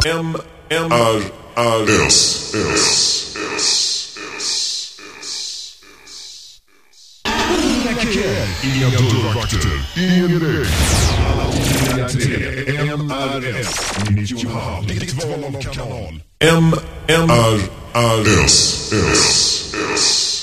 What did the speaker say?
Inga dörrvakter, ingen rök. Alla tre, MRS 90,5. Ditt val av kanal. MRS.